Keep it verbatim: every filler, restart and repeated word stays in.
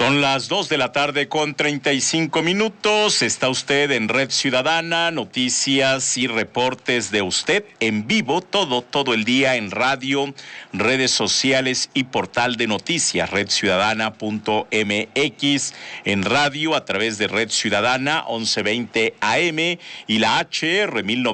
Son las dos de la tarde con treinta y cinco minutos. Está usted en Red Ciudadana, noticias y reportes de usted en vivo, todo, todo el día en radio, redes sociales y portal de noticias, red ciudadana punto m x, en radio a través de Red Ciudadana once veinte A M y la H R mil novecientos